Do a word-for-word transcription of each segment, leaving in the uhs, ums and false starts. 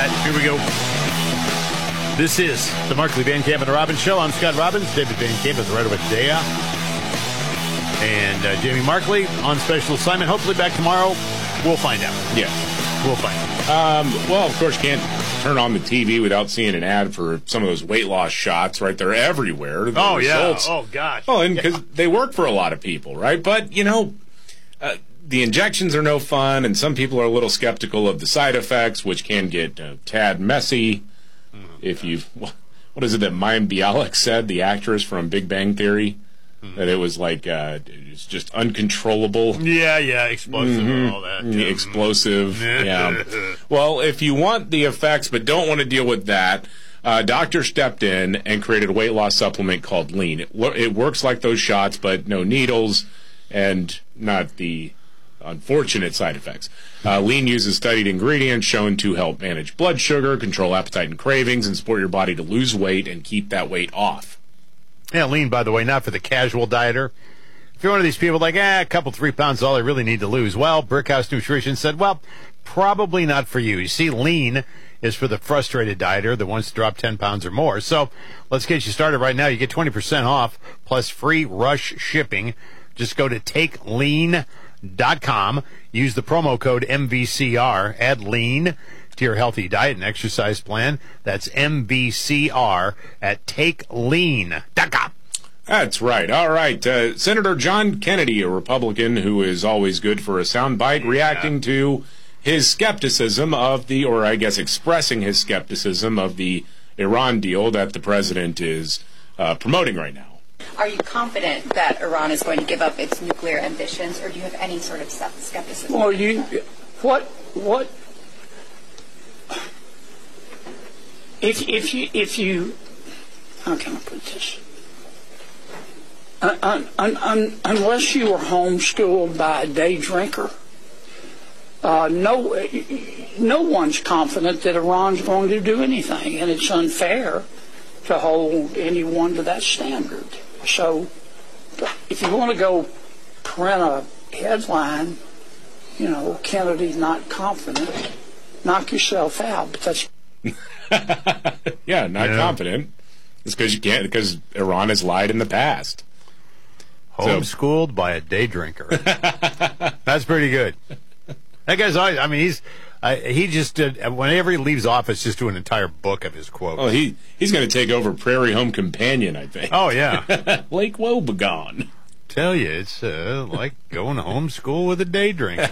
right, here we go. This is the Markley Van Camp and Robbins Show. I'm Scott Robbins. David Van Camp is right over there. And uh, Jamie Markley on special assignment. Hopefully back tomorrow. We'll find out. Yeah. We'll find out. Um, well, of course, you can't turn on the T V without seeing an ad for some of those weight loss shots, right? They're everywhere. The oh, results. yeah. Oh, gosh. Well, and because yeah. they work for a lot of people, right? But, you know, uh, the injections are no fun, and some people are a little skeptical of the side effects, which can get a tad messy. Mm-hmm. If you've, what is it that Mayim Bialik said, the actress from Big Bang Theory? That it was like, uh, it's just uncontrollable. Yeah, yeah, explosive mm-hmm. and all that. Yeah. Explosive, yeah. Well, if you want the effects but don't want to deal with that, uh, doctor stepped in and created a weight loss supplement called Lean. It, it works like those shots, but no needles and not the unfortunate side effects. Uh, Lean uses studied ingredients shown to help manage blood sugar, control appetite and cravings, and support your body to lose weight and keep that weight off. Yeah, Lean, by the way, not for the casual dieter. If you're one of these people like, eh, a couple, three pounds is all I really need to lose. Well, Brickhouse Nutrition said, well, probably not for you. You see, Lean is for the frustrated dieter that wants to drop ten pounds or more. So let's get you started right now. You get twenty percent off plus free rush shipping. Just go to take lean dot com. Use the promo code M V C R. Add Lean to your healthy diet and exercise plan. That's M V C R at take lean dot com. That's right. All right. Uh, Senator John Kennedy, a Republican who is always good for a soundbite, yeah. reacting to his skepticism of the, or I guess expressing his skepticism of the Iran deal that the president is uh, promoting right now. Are you confident that Iran is going to give up its nuclear ambitions, or do you have any sort of skepticism? Well, you, what, what, if, if you, if you, how can I put this? Un, un, un, un, unless you were homeschooled by a day drinker, uh, no, no one's confident that Iran's going to do anything, and it's unfair to hold anyone to that standard. So, if you want to go print a headline, you know, Kennedy's not confident, knock yourself out. But that's yeah, not yeah. confident. It's because you can't, because Iran has lied in the past. Homeschooled so. by a day drinker. That's pretty good. That guy's always, I mean, he's, uh, he just did, whenever he leaves office, just do an entire book of his quotes. Oh, he, he's going to take over Prairie Home Companion, I think. Oh, yeah. Lake Wobegon. Tell you, it's uh, like going to homeschool with a day drinker.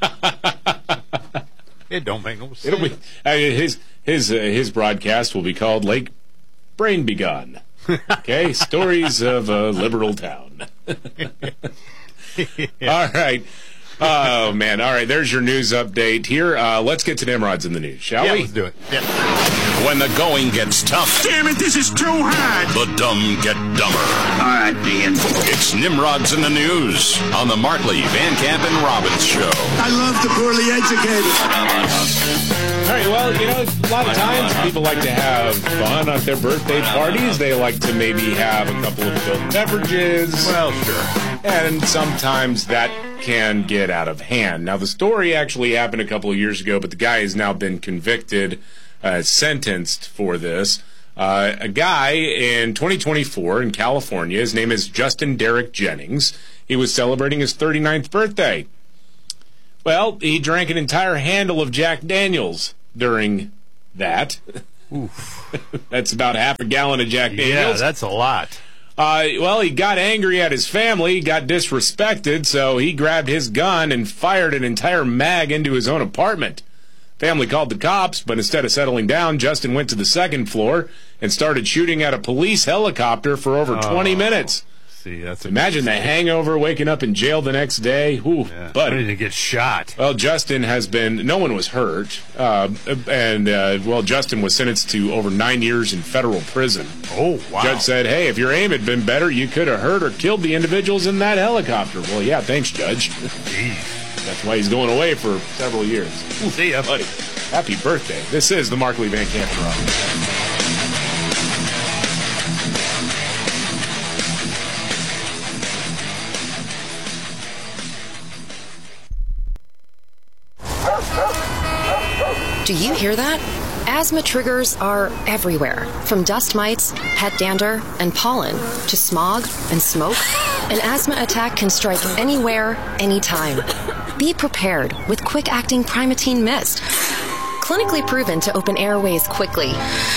It don't make no sense. It'll be, uh, his his uh, his broadcast will be called Lake Brain Begun. Okay, stories of a liberal town. All right. Oh, man. All right, there's your news update here. Uh, let's get to Nimrod's in the news, shall yeah, we? let's do it. Yeah. When the going gets tough. Damn it, this is too hard. The dumb get dumber. All right, Dean. It's Nimrod's in the news on the Markley, Van Camp, and Robbins Show. I love the poorly educated. All right, well, you know, a lot of times people like to have fun at their birthday parties. They like to maybe have a couple of adult beverages. Well, sure. And sometimes that can get out of hand. Now, the story actually happened a couple of years ago, but the guy has now been convicted, uh, sentenced for this. Uh, a guy in twenty twenty-four in California, his name is Justin Derrick Jennings. He was celebrating his thirty-ninth birthday. Well, he drank an entire handle of Jack Daniels during that. Oof. That's about half a gallon of Jack Daniels. Yeah, that's a lot. Uh, well, he got angry at his family, got disrespected, so he grabbed his gun and fired an entire mag into his own apartment. Family called the cops, but instead of settling down, Justin went to the second floor and started shooting at a police helicopter for over oh, twenty minutes. See, that's Imagine the hangover, waking up in jail the next day. Ooh, yeah, but ready to get shot. Well, Justin has been, no one was hurt, uh, and, uh, well, Justin was sentenced to over nine years in federal prison. Oh, wow. Judge said, hey, if your aim had been better, you could have hurt or killed the individuals in that helicopter. Well, yeah, thanks, Judge. Jeez. That's why he's going away for several years. See ya. Buddy, happy birthday. This is the Markley Van Camp and Robbins. Do you hear that? Asthma triggers are everywhere, from dust mites, pet dander, and pollen, to smog and smoke. An asthma attack can strike anywhere, anytime. Be prepared with quick-acting Primatene Mist. Clinically proven to open airways quickly.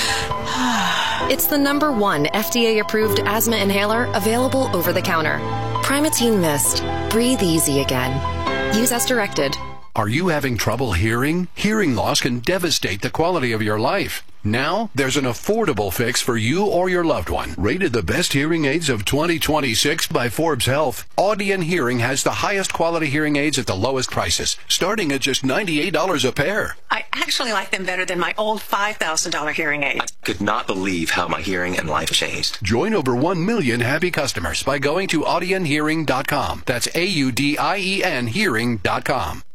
It's the number one F D A-approved asthma inhaler available over the counter. Primatene Mist. Breathe easy again. Use as directed. Are you having trouble hearing? Hearing loss can devastate the quality of your life. Now, there's an affordable fix for you or your loved one. Rated the best hearing aids of twenty twenty-six by Forbes Health, Audion Hearing has the highest quality hearing aids at the lowest prices, starting at just ninety-eight dollars a pair. I actually like them better than my old five thousand dollars hearing aid. I could not believe how my hearing and life changed. Join over one million happy customers by going to audion hearing dot com. That's A U D I E N hearing dot com.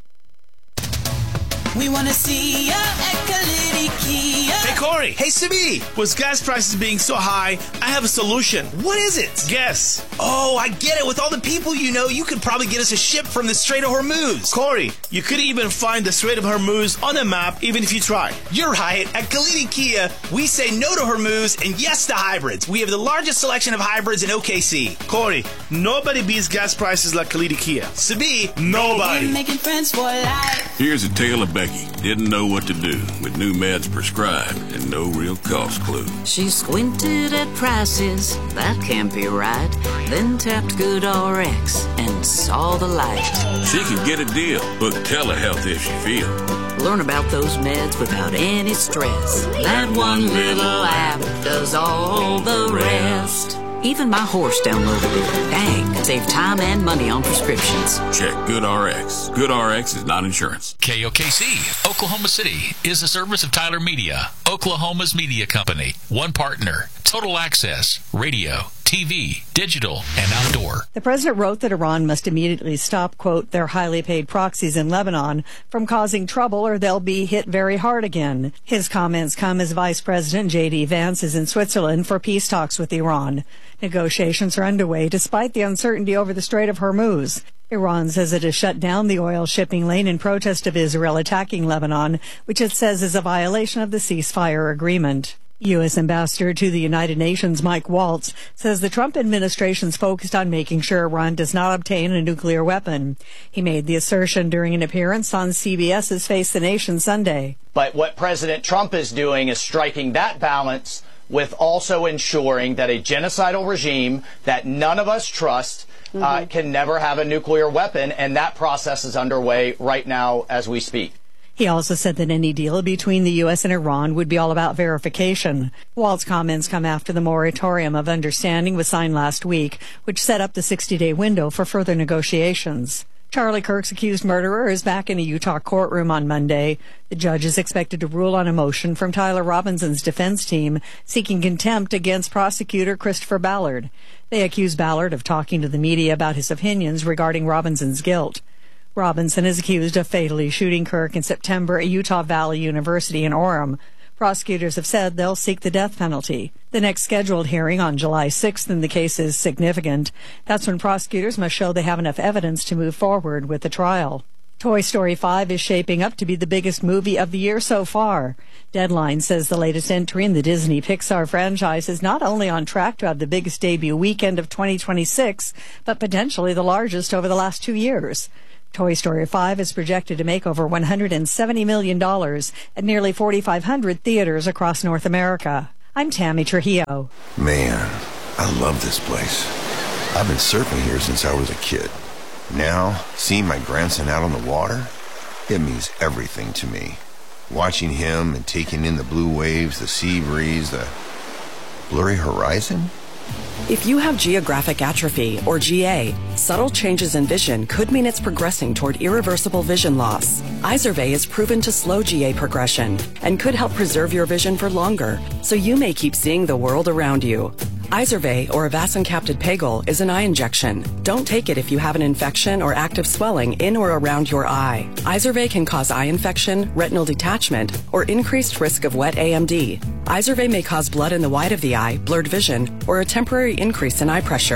We want to see ya at Kalidi Kia. Hey, Corey. Hey, Sibi. With gas prices being so high, I have a solution. What is it? Guess. Oh, I get it. With all the people you know, you could probably get us a ship from the Strait of Hormuz. Corey, you could even find the Strait of Hormuz on a map, even if you tried. You're right. At Kalidi Kia, we say no to Hormuz and yes to hybrids. We have the largest selection of hybrids in O K C. Corey, nobody beats gas prices like Kalidi Kia. Sibi, nobody. We're making friends for life. Here's a tale of Becky. Didn't know what to do with new meds prescribed and no real cost clue. She squinted at prices, that can't be right. Then tapped GoodRx and saw the light. She could get a deal, book telehealth if she feels. Learn about those meds without any stress. That one little app does all the rest. Even my horse downloaded it. Dang, save time and money on prescriptions. Check GoodRx. GoodRx is not insurance. K O K C, Oklahoma City, is a service of Tyler Media, Oklahoma's media company. One partner, total access, radio, T V, digital, and outdoor. The president wrote that Iran must immediately stop, quote, their highly paid proxies in Lebanon from causing trouble or they'll be hit very hard again. His comments come as Vice President J D Vance is in Switzerland for peace talks with Iran. Negotiations are underway despite the uncertainty over the Strait of Hormuz. Iran says it has shut down the oil shipping lane in protest of Israel attacking Lebanon, which it says is a violation of the ceasefire agreement. U S Ambassador to the United Nations Mike Waltz says the Trump administration's focused on making sure Iran does not obtain a nuclear weapon. He made the assertion during an appearance on CBS's Face the Nation Sunday. But what President Trump is doing is striking that balance with also ensuring that a genocidal regime that none of us trust mm-hmm. uh, can never have a nuclear weapon, and that process is underway right now as we speak. He also said that any deal between the U S and Iran would be all about verification. Walt's comments come after the moratorium of understanding was signed last week, which set up the sixty-day window for further negotiations. Charlie Kirk's accused murderer is back in a Utah courtroom on Monday. The judge is expected to rule on a motion from Tyler Robinson's defense team seeking contempt against prosecutor Christopher Ballard. They accuse Ballard of talking to the media about his opinions regarding Robinson's guilt. Robinson is accused of fatally shooting Kirk in September at Utah Valley University in Orem. Prosecutors have said they'll seek the death penalty. The next scheduled hearing on July sixth in the case is significant. That's when prosecutors must show they have enough evidence to move forward with the trial. Toy Story five is shaping up to be the biggest movie of the year so far. Deadline says the latest entry in the Disney Pixar franchise is not only on track to have the biggest debut weekend of twenty twenty-six, but potentially the largest over the last two years. Toy Story five is projected to make over one hundred seventy million dollars at nearly forty-five hundred theaters across North America. I'm Tammy Trujillo. Man, I love this place. I've been surfing here since I was a kid. Now, seeing my grandson out on the water, it means everything to me. Watching him and taking in the blue waves, the sea breeze, the blurry horizon. If you have geographic atrophy, or G A, subtle changes in vision could mean it's progressing toward irreversible vision loss. Izervay is proven to slow G A progression and could help preserve your vision for longer, so you may keep seeing the world around you. Izervay, or avacincaptad pegol, is an eye injection. Don't take it if you have an infection or active swelling in or around your eye. Izervay can cause eye infection, retinal detachment, or increased risk of wet A M D. Izervay may cause blood in the white of the eye, blurred vision, or a temporary increase in eye pressure. Do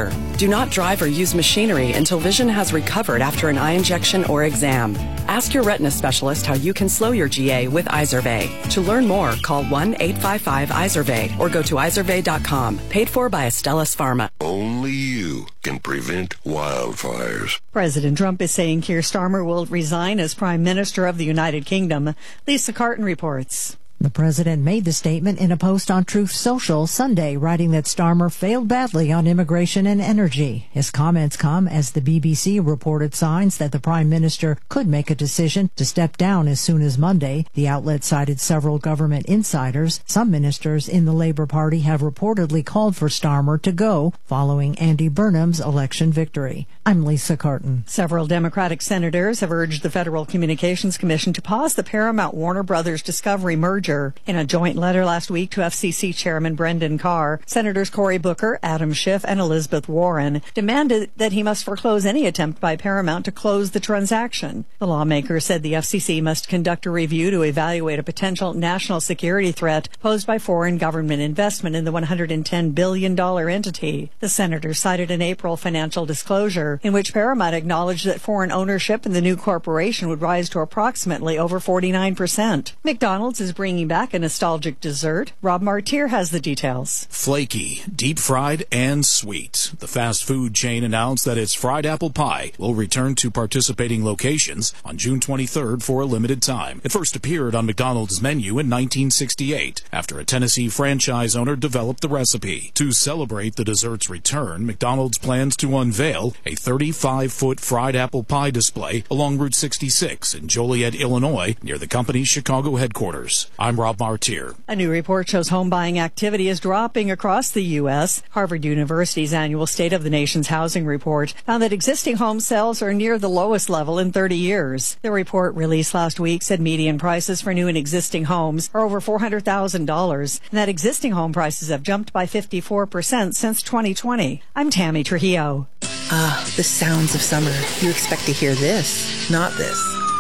Do not drive or use machinery until vision has recovered after an eye injection or exam. Ask your retina specialist how you can slow your G A with Izervay. To learn more, call one eight five five Izervay or go to izervay dot com. Paid for by Astellas Pharma. Only you can prevent wildfires. President Trump is saying Keir Starmer will resign as Prime Minister of the United Kingdom. Lisa Carton reports. The president made the statement in a post on Truth Social Sunday, writing that Starmer failed badly on immigration and energy. His comments come as the B B C reported signs that the prime minister could make a decision to step down as soon as Monday. The outlet cited several government insiders. Some ministers in the Labour Party have reportedly called for Starmer to go following Andy Burnham's election victory. I'm Lisa Carton. Several Democratic senators have urged the Federal Communications Commission to pause the Paramount Warner Brothers Discovery merger. In a joint letter last week to F C C Chairman Brendan Carr, Senators Cory Booker, Adam Schiff, and Elizabeth Warren demanded that he must foreclose any attempt by Paramount to close the transaction. The lawmakers said the F C C must conduct a review to evaluate a potential national security threat posed by foreign government investment in the one hundred ten billion dollars entity. The senators cited an April financial disclosure in which Paramount acknowledged that foreign ownership in the new corporation would rise to approximately over forty-nine percent. McDonald's is bringing back a nostalgic dessert. Rob Martier has the details. Flaky, deep fried, and sweet. The fast food chain announced that its fried apple pie will return to participating locations on June twenty-third for a limited time. It first appeared on McDonald's menu in nineteen sixty-eight after a Tennessee franchise owner developed the recipe. To celebrate the dessert's return, McDonald's plans to unveil a thirty-five foot fried apple pie display along Route sixty-six in Joliet, Illinois, near the company's Chicago headquarters. I'm Rob Martier. A new report shows home buying activity is dropping across the U S. Harvard University's annual State of the Nation's Housing Report found that existing home sales are near the lowest level in thirty years. The report, released last week, said median prices for new and existing homes are over four hundred thousand dollars, and that existing home prices have jumped by fifty-four percent since twenty twenty. I'm Tammy Trujillo. Ah, the sounds of summer. You expect to hear this, not this.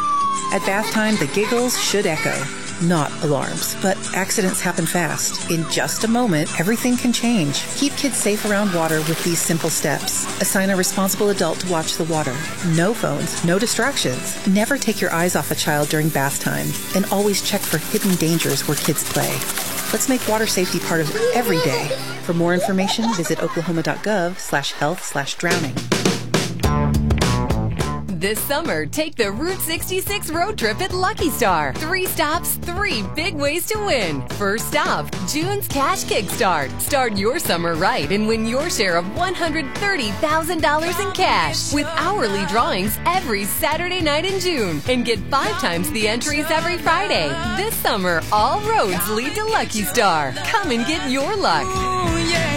At bath time, the giggles should echo. Not alarms, but accidents happen fast. In just a moment, everything can change. Keep kids safe around water with these simple steps. Assign a responsible adult to watch the water. No phones, no distractions. Never take your eyes off a child during bath time. And always check for hidden dangers where kids play. Let's make water safety part of every day. For more information, visit oklahoma.gov slash health slash drowning. This summer, take the Route sixty-six road trip at Lucky Star. Three stops, three big ways to win. First stop, June's Cash Kickstart. Start your summer right and win your share of one hundred thirty thousand dollars in cash with hourly drawings every Saturday night in June. And get five times the entries every Friday. This summer, all roads lead to Lucky Star. Come and get your luck.